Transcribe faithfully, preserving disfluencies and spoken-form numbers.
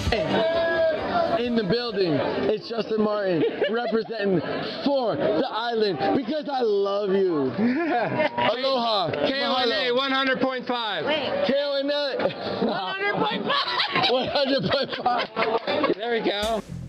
In the building, it's Justin Martin representing for the island because I love you. Aloha. K O N A one hundred point five. K O N A one hundred point five. one hundred point five. There we go.